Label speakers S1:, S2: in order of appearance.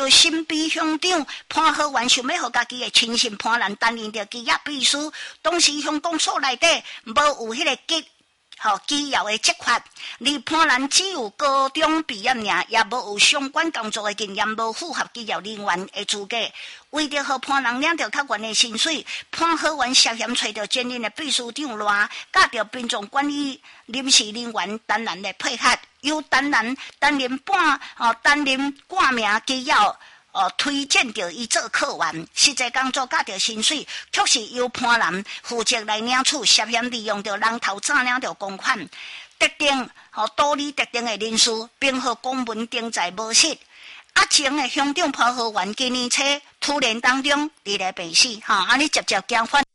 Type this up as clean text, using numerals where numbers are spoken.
S1: 着新秘乡长潘和元想要互家己的亲信潘兰担任着机要秘书，当时乡公所内底无有迄个机要的执法，而潘兰只有高中毕业尔，也无有相关工作的经验，无符合机要人员的资格。为着互潘兰领到较悬的薪水，潘和元涉嫌找到前任的秘书长赖，甲着殡葬管理临时人员担任的配合，由担任挂名机要。推荐着伊做课员，实际工作甲着薪水，却是由潘兰负责来领取，涉嫌利用着人头诈领着公款，特定独立特定的人士，并互公文登载无实。前的乡长潘和元今年初突然当中，伫咧病死，安尼直接交换。